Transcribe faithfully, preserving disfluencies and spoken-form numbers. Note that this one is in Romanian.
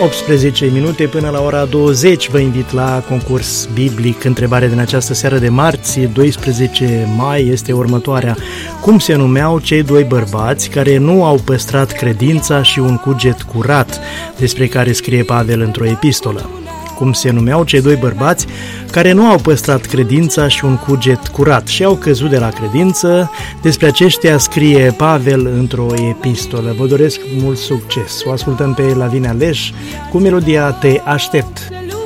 optsprezece minute până la ora douăzeci. Vă invit la concurs biblic. Întrebarea din această seară de marți, doisprezece mai, este următoarea. Cum se numeau cei doi bărbați care nu au păstrat credința și un cuget curat, despre care scrie Pavel într-o epistolă? Cum se numeau cei doi bărbați care nu au păstrat credința și un cuget curat și au căzut de la credință? Despre aceștia scrie Pavel într-o epistolă. Vă doresc mult succes. O ascultăm pe Lavinia Leș cu melodia Te aștept.